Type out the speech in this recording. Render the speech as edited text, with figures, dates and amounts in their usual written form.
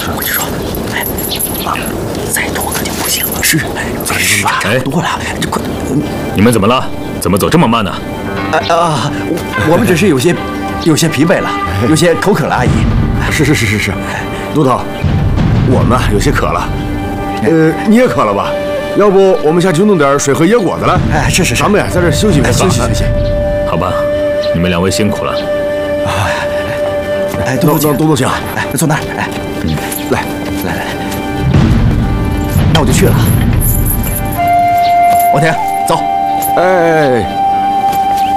我就说，哎，啊，再多可就不行了。是，时间差不多了，这快。 你们怎么了？怎么走这么慢呢？ 我们只是有些疲惫了，有些口渴了而已。 是，奴头，我们有些渴了。你也渴了吧？要不我们下去弄点水和野果子来？ 哎，是， 咱们呀，在这休息休息。 好吧，你们两位辛苦了。 哎，东东请，哎，坐那儿，哎，来，那我就去了。王婷，走。 哎。